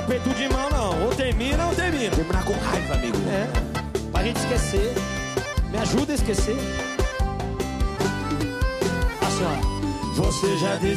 aperto de mão não. Ou termina ou termina. Terminar com raiva, amigo. É, pra gente esquecer. Me ajuda a esquecer. Assim, ó. Você já disse